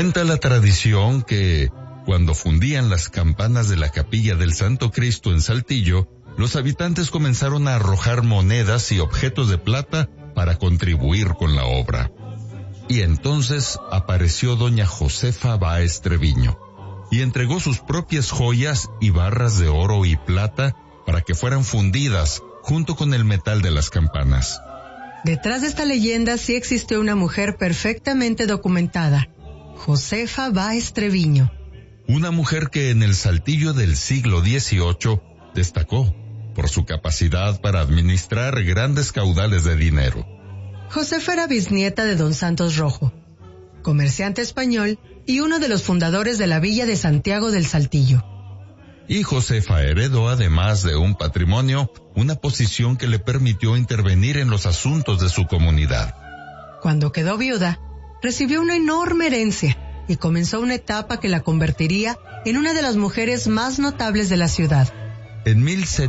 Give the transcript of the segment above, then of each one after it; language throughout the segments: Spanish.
Cuenta la tradición que, cuando fundían las campanas de la capilla del Santo Cristo en Saltillo, los habitantes comenzaron a arrojar monedas y objetos de plata para contribuir con la obra. Y entonces apareció doña Josefa Báez Treviño y entregó sus propias joyas y barras de oro y plata para que fueran fundidas junto con el metal de las campanas. Detrás de esta leyenda sí existió una mujer perfectamente documentada, Josefa Báez Treviño. Una mujer que en el Saltillo del siglo XVIII destacó por su capacidad para administrar grandes caudales de dinero. Josefa era bisnieta de don Santos Rojo, comerciante español y uno de los fundadores de la villa de Santiago del Saltillo. Y Josefa heredó, además de un patrimonio, una posición que le permitió intervenir en los asuntos de su comunidad. Cuando quedó viuda, recibió una enorme herencia y comenzó una etapa que la convertiría en una de las mujeres más notables de la ciudad. En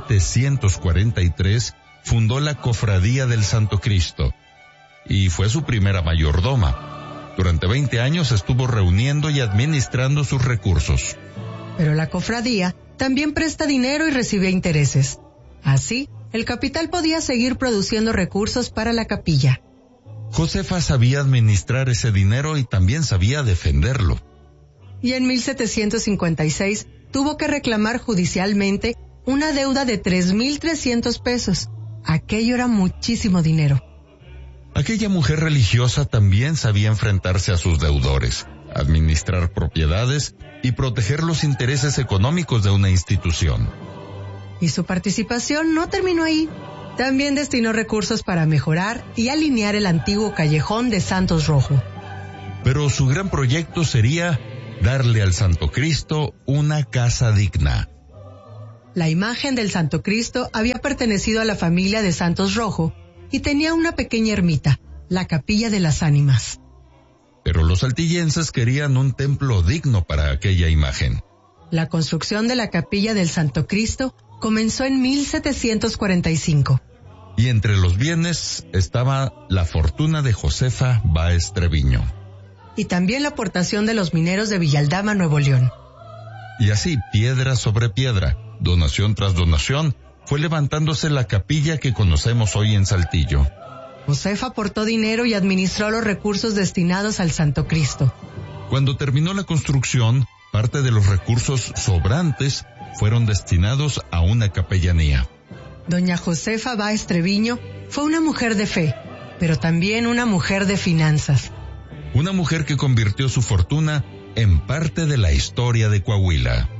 1743 fundó la Cofradía del Santo Cristo y fue su primera mayordoma. Durante 20 años estuvo reuniendo y administrando sus recursos. Pero la cofradía también presta dinero y recibe intereses. Así, el capital podía seguir produciendo recursos para la capilla. Josefa sabía administrar ese dinero y también sabía defenderlo. Y en 1756 tuvo que reclamar judicialmente una deuda de 3,300 pesos. Aquello era muchísimo dinero. Aquella mujer religiosa también sabía enfrentarse a sus deudores, administrar propiedades y proteger los intereses económicos de una institución. Y su participación no terminó ahí. También destinó recursos para mejorar y alinear el antiguo callejón de Santos Rojo. Pero su gran proyecto sería darle al Santo Cristo una casa digna. La imagen del Santo Cristo había pertenecido a la familia de Santos Rojo y tenía una pequeña ermita, la Capilla de las Ánimas. Pero los saltillenses querían un templo digno para aquella imagen. La construcción de la Capilla del Santo Cristo comenzó en 1745. Y entre los bienes estaba la fortuna de Josefa Báez Treviño. Y también la aportación de los mineros de Villaldama, Nuevo León. Y así, piedra sobre piedra, donación tras donación, fue levantándose la capilla que conocemos hoy en Saltillo. Josefa aportó dinero y administró los recursos destinados al Santo Cristo. Cuando terminó la construcción, parte de los recursos sobrantes fueron destinados a una capellanía. Doña Josefa Báez Treviño fue una mujer de fe, pero también una mujer de finanzas. Una mujer que convirtió su fortuna en parte de la historia de Coahuila.